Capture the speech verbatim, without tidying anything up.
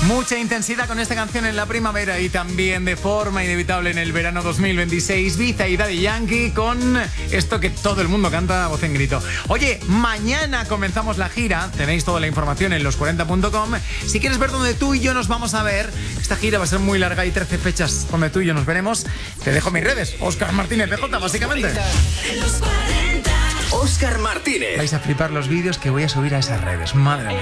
Mucha intensidad con esta canción en la primavera y también de forma inevitable en el verano dos mil veintiséis. Ibiza y Daddy Yankee con esto que todo el mundo canta a voz en grito. Oye, mañana comenzamos la gira. Tenéis toda la información en los cuarenta punto com. Si quieres ver dónde tú y yo nos vamos a ver, esta gira va a ser muy larga. Hay trece fechas donde tú y yo nos veremos. Te dejo mis redes. Óscar Martínez B J, básicamente. Óscar Martínez. Vais a flipar los vídeos que voy a subir a esas redes. Madre mía.